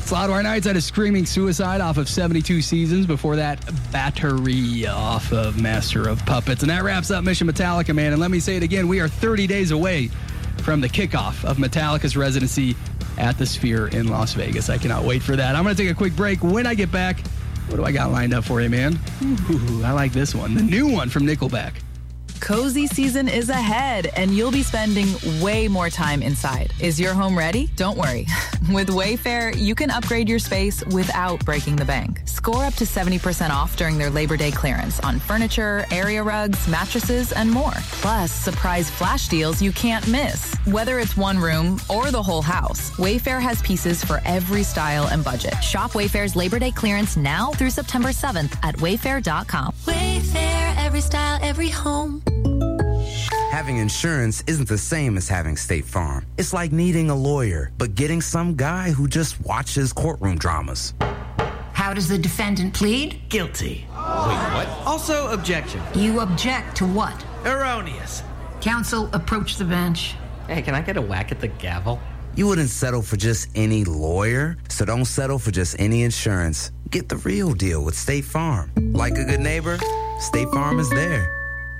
Flower Nights had a screaming suicide off of 72 Seasons. Before that, Battery off of Master of Puppets. And that wraps up Mission Metallica, man. And let me say it again, we are 30 days away from the kickoff of Metallica's residency at the Sphere in Las Vegas. I cannot wait for that. I'm going to take a quick break. When I get back, what do I got lined up for you, man? Ooh, I like this one. The new one from Nickelback. Cozy season is ahead, and you'll be spending way more time inside. Is your home ready? Don't worry. With Wayfair, you can upgrade your space without breaking the bank. Score up to 70% off during their Labor Day clearance on furniture, area rugs, mattresses, and more. Plus, surprise flash deals you can't miss. Whether it's one room or the whole house, Wayfair has pieces for every style and budget. Shop Wayfair's Labor Day clearance now through September 7th at wayfair.com. Wayfair, every style, every home. Having insurance isn't the same as having State Farm. It's like needing a lawyer, but getting some guy who just watches courtroom dramas. How does the defendant plead? Guilty. Wait, what? Also, objection. You object to what? Erroneous. Counsel, approach the bench. Hey, can I get a whack at the gavel? You wouldn't settle for just any lawyer, so don't settle for just any insurance. Get the real deal with State Farm. Like a good neighbor, State Farm is there.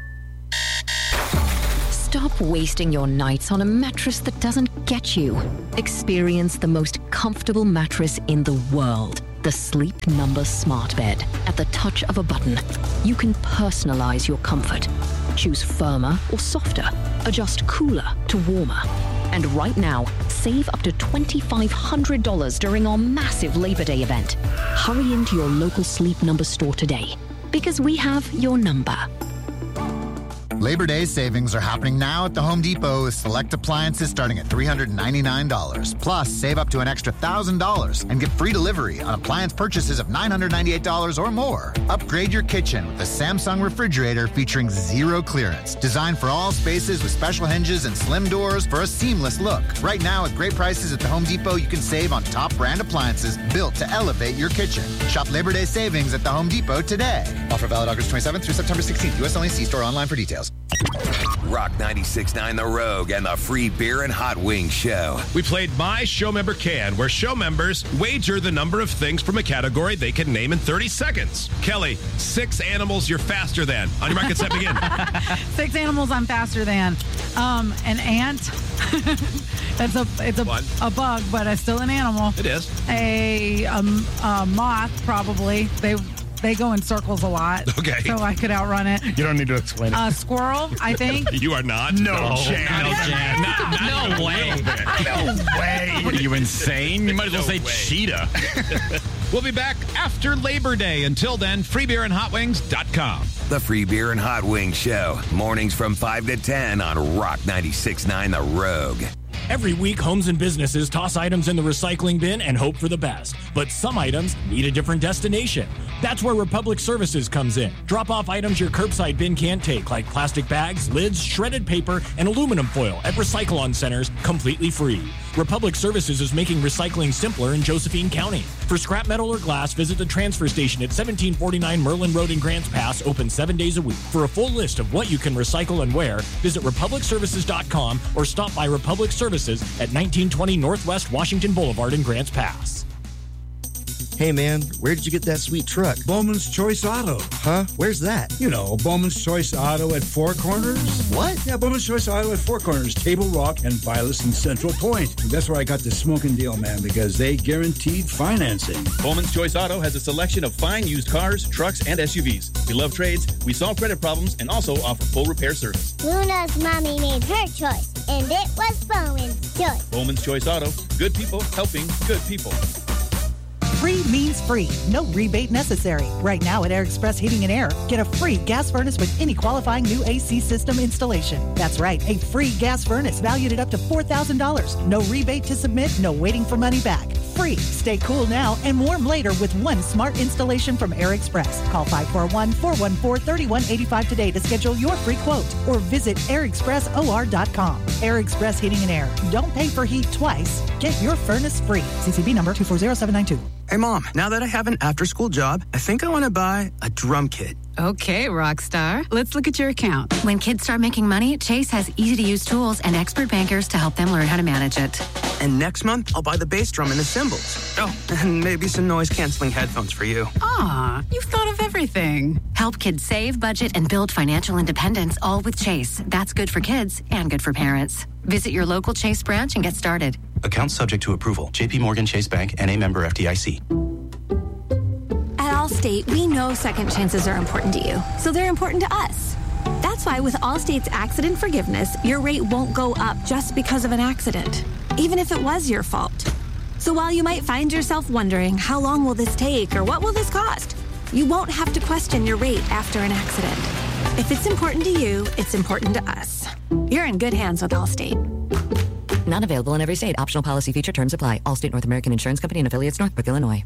Stop wasting your nights on a mattress that doesn't get you. Experience the most comfortable mattress in the world. The Sleep Number Smart Bed. At the touch of a button, you can personalize your comfort. Choose firmer or softer. Adjust cooler to warmer. And right now, save up to $2,500 during our massive Labor Day event. Hurry into your local Sleep Number store today, because we have your number. Labor Day savings are happening now at the Home Depot with select appliances starting at $399. Plus, save up to an extra $1,000 and get free delivery on appliance purchases of $998 or more. Upgrade your kitchen with a Samsung refrigerator featuring zero clearance. Designed for all spaces with special hinges and slim doors for a seamless look. Right now, at great prices at the Home Depot, you can save on top brand appliances built to elevate your kitchen. Shop Labor Day savings at the Home Depot today. Offer valid August 27th through September 16th. U.S. only. See store online for details. Rock 96.9 The Rogue and the Free Beer and Hot Wings Show. We played My Show Member Can, where show members wager the number of things from a category they can name in 30 seconds. Kelly, 6 animals you're faster than. On your mark, get set, begin. 6 animals I'm faster than. An ant. It's a bug, but it's still an animal. It is. A moth, probably. They go in circles a lot. Okay. So I could outrun it. You don't need to explain it. A squirrel, I think. You are not. No chance. No way. No way. What are you, insane? You might as well say cheetah. We'll be back after Labor Day. Until then, freebeerandhotwings.com. The Free Beer and Hot Wings Show. Mornings from 5 to 10 on Rock 96.9 The Rogue. Every week, homes and businesses toss items in the recycling bin and hope for the best. But some items need a different destination. That's where Republic Services comes in. Drop off items your curbside bin can't take, like plastic bags, lids, shredded paper, and aluminum foil at Recycle-On centers completely free. Republic Services is making recycling simpler in Josephine County. For scrap metal or glass, visit the transfer station at 1749 Merlin Road in Grants Pass, open 7 days a week. For a full list of what you can recycle and where, visit republicservices.com or stop by Republic Services at 1920 Northwest Washington Boulevard in Grants Pass. Hey, man, where did you get that sweet truck? Bowman's Choice Auto. Huh? Where's that? You know, Bowman's Choice Auto at Four Corners. What? Yeah, Bowman's Choice Auto at Four Corners, Table Rock, and Vilas and Central Point. That's where I got the smoking deal, man, because they guaranteed financing. Bowman's Choice Auto has a selection of fine used cars, trucks, and SUVs. We love trades, we solve credit problems, and also offer full repair service. Luna's mommy made her choice, and it was Bowman's Choice. Bowman's Choice Auto. Good people helping good people. Free means free. No rebate necessary. Right now at Air Express Heating and Air, get a free gas furnace with any qualifying new AC system installation. That's right, a free gas furnace valued at up to $4,000. No rebate to submit, no waiting for money back. Free. Stay cool now and warm later with one smart installation from Air Express. Call 541-414-3185 today to schedule your free quote or visit airexpressor.com. Air Express Heating and Air. Don't pay for heat twice. Get your furnace free. CCB number 240792. Hey, Mom, now that I have an after-school job, I think I want to buy a drum kit. Okay, Rockstar. Let's look at your account. When kids start making money, Chase has easy-to-use tools and expert bankers to help them learn how to manage it. And next month, I'll buy the bass drum and the cymbals. Oh, and maybe some noise-canceling headphones for you. Aw, you've thought of everything. Help kids save, budget, and build financial independence, all with Chase. That's good for kids and good for parents. Visit your local Chase branch and get started. Account subject to approval. J.P. Morgan Chase Bank, N.A. member FDIC. At Allstate, we know second chances are important to you, so they're important to us. That's why with Allstate's accident forgiveness, your rate won't go up just because of an accident, even if it was your fault. So while you might find yourself wondering, how long will this take or what will this cost? You won't have to question your rate after an accident. If it's important to you, it's important to us. You're in good hands with Allstate. Not available in every state. Optional policy feature terms apply. Allstate North American Insurance Company and affiliates, Northbrook, Illinois.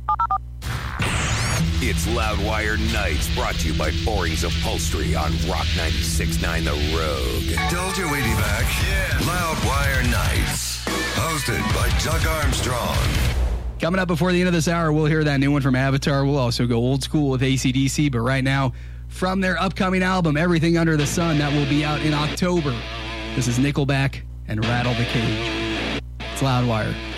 It's Loudwire Nights, brought to you by Boring's Upholstery on Rock 96.9 The Rogue. Told you we'd be back. Yeah. Loudwire Nights. Hosted by Chuck Armstrong. Coming up before the end of this hour, we'll hear that new one from Avatar. We'll also go old school with AC/DC. But right now, from their upcoming album, Everything Under the Sun, that will be out in October. This is Nickelback and Rattle the Cage. It's Loudwire.